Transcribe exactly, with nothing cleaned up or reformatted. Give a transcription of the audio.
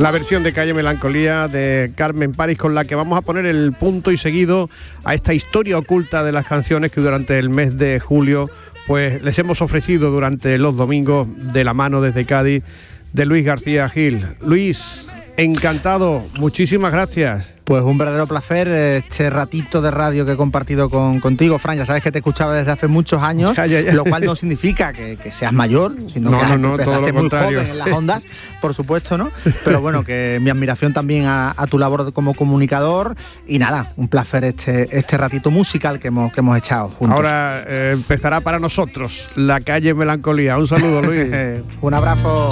La versión de Calle Melancolía de Carmen París, con la que vamos a poner el punto y seguido a esta historia oculta de las canciones que durante el mes de julio pues les hemos ofrecido durante los domingos de la mano desde Cádiz de Luis García Gil. Luis, encantado, muchísimas gracias. Pues un verdadero placer este ratito de radio que he compartido con, contigo, Fran. Ya sabes que te escuchaba desde hace muchos años, ya, ya, ya. Lo cual no significa que, que seas mayor, sino no, que no, no, empezaste muy joven en las ondas, por supuesto, ¿no? Pero bueno, que mi admiración también a, a tu labor como comunicador y nada, un placer este, este ratito musical que hemos, que hemos echado juntos. Ahora eh, empezará para nosotros la Calle Melancolía. Un saludo, Luis. Un abrazo.